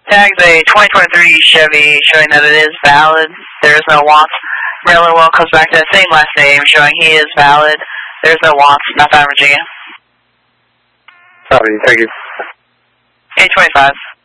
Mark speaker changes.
Speaker 1: Tags a 2023 Chevy showing that it is valid. There is no wants. Maryland Will comes back to that same last name showing he is valid. There's no wants. Not found, Virginia.
Speaker 2: Copy, thank you.
Speaker 1: 825.